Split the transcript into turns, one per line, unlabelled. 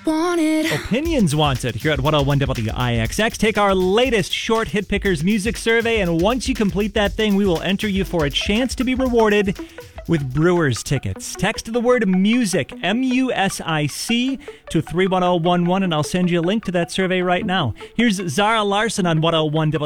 wanted.
Opinions wanted here at 101 WIXX. Take our latest short hit pickers music survey, and once you complete that thing, we will enter you for a chance to be rewarded with Brewers tickets. Text the word music, MUSIC, to 31011, and I'll send you a link to that survey right now. Here's Zara Larsson on 101 WIXX.